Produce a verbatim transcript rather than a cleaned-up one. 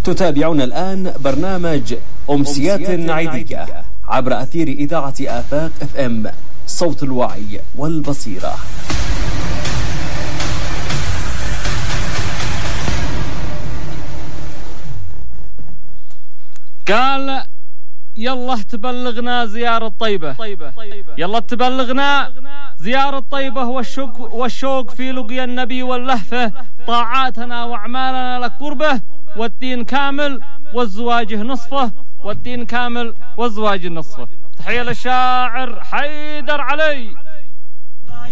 تتابعون الآن برنامج أمسيات عيدية عبر أثير إذاعة آفاق اف ام، صوت الوعي والبصيرة. قال يلا تبلغنا زيارة طيبة، يلا تبلغنا زيارة طيبة والشوق, والشوق في لقيا النبي واللهفة، طاعاتنا وأعمالنا لك قربه، والدين كامل والزواجه نصفه، والدين كامل والزواج نصفه. تحية للشاعر حيدر علي.